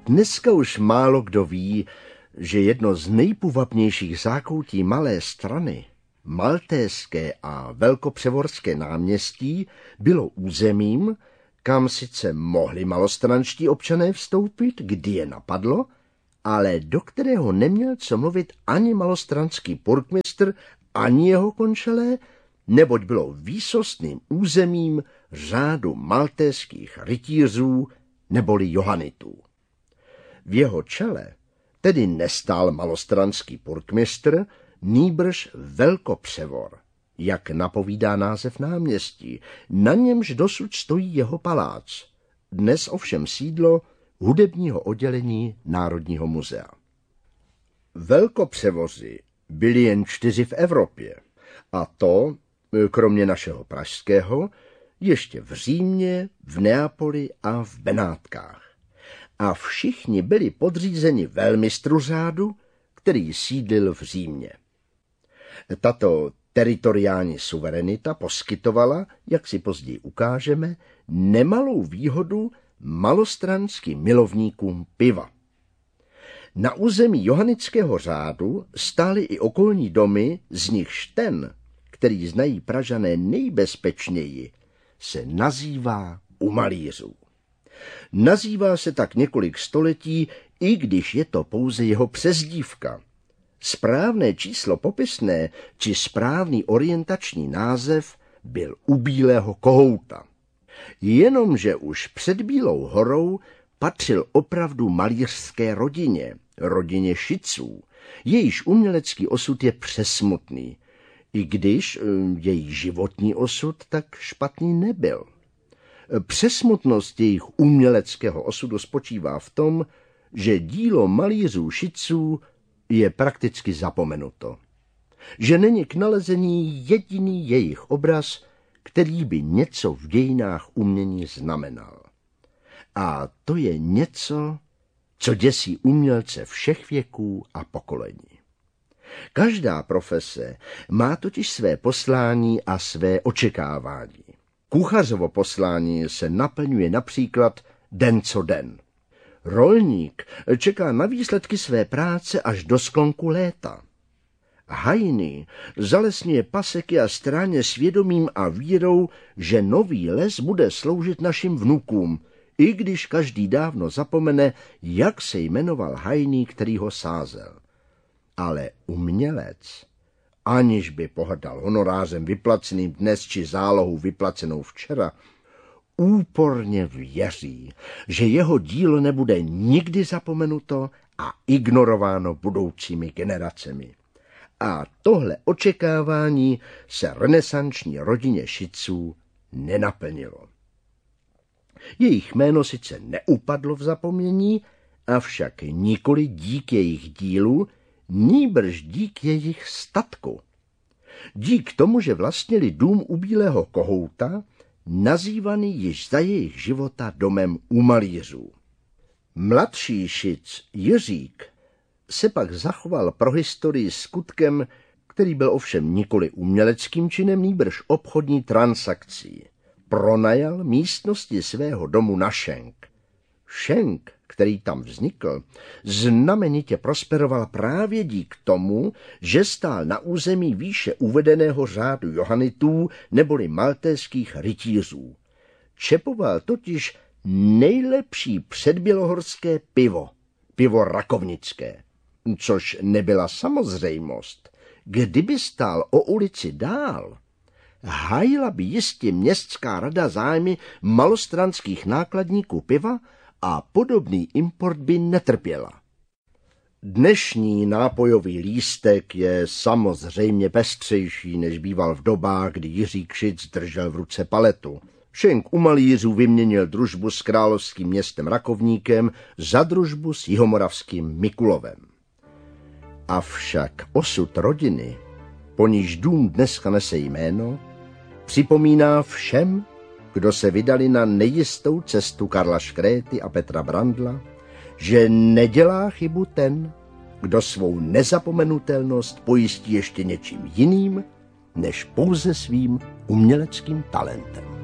Dneska už málo kdo ví, že jedno z nejpůvabnějších zákoutí Malé Strany, Maltéské a Velkopřevorské náměstí, bylo územím, kam sice mohli malostranští občané vstoupit, kdy je napadlo, ale do kterého neměl co mluvit ani malostranský purkmistr, ani jeho končelé, neboť bylo výsostným územím řádu maltéských rytířů neboli johanitů. V jeho čele tedy nestál malostranský purkmistr, nýbrž Velkopřevor, jak napovídá název náměstí, na němž dosud stojí jeho palác, dnes ovšem sídlo hudebního oddělení Národního muzea. Velkopřevoři byli jen 4 v Evropě, a to, kromě našeho pražského, ještě v Římě, v Neapoli a v Benátkách. A všichni byli podřízeni velmistru řádu, který sídlil v Římě. Tato teritoriální suverenita poskytovala, jak si později ukážeme, nemalou výhodu malostranským milovníkům piva. Na území johanického řádu stály i okolní domy, z nichž ten, který znají Pražané nejbezpečněji, se nazývá u malířů. Nazývá se tak několik století, i když je to pouze jeho přezdívka. Správné číslo popisné či správný orientační název byl u Bílého kohouta. Jenomže už před Bílou horou patřil opravdu malířské rodině Šiců, jejíž umělecký osud je přesmutný, i když její životní osud tak špatný nebyl. Přesmutnost jejich uměleckého osudu spočívá v tom, že dílo malířů Šiců je prakticky zapomenuto. Že není k nalezení jediný jejich obraz, který by něco v dějinách umění znamenal. A to je něco, co děsí umělce všech věků a pokolení. Každá profese má totiž své poslání a své očekávání. Kuchařovo poslání se naplňuje například den co den. Rolník čeká na výsledky své práce až do sklonku léta. Hajný zalesňuje paseky a stráně svědomím a vírou, že nový les bude sloužit našim vnukům, i když každý dávno zapomene, jak se jmenoval hajný, který ho sázel. Ale umělec, aniž by pohrdal honorářem vyplaceným dnes či zálohou vyplacenou včera, úporně věří, že jeho dílo nebude nikdy zapomenuto a ignorováno budoucími generacemi. A tohle očekávání se renesanční rodině Šiců nenaplnilo. Jejich jméno sice neupadlo v zapomnění, avšak nikoli dík jejich dílu, nýbrž dík jejich statku. Dík tomu, že vlastnili dům u Bílého kohouta, nazývaný již za jejich života domem u malířů. Mladší Šic Jiřík se pak zachoval pro historii skutkem, který byl ovšem nikoli uměleckým činem, nýbrž obchodní transakcí. Pronajal místnosti svého domu na šenk. Šenk, který tam vznikl, znamenitě prosperoval právě dík tomu, že stál na území výše uvedeného řádu johanitů neboli maltéských rytířů. Čepoval totiž nejlepší předbělohorské pivo rakovnické, což nebyla samozřejmost. Kdyby stál o ulici dál, hájila by jistě městská rada zájmy malostranských nákladníků piva a podobný import by netrpěla. Dnešní nápojový lístek je samozřejmě pestřejší, než býval v dobách, kdy Jiří Šic držel v ruce paletu. Šenk u malířů vyměnil družbu s královským městem Rakovníkem za družbu s jihomoravským Mikulovem. Avšak osud rodiny, po níž dům dneska nese jméno, připomíná všem, kdo se vydali na nejistou cestu Karla Škréty a Petra Brandla, že nedělá chybu ten, kdo svou nezapomenutelnost pojistí ještě něčím jiným, než pouze svým uměleckým talentem.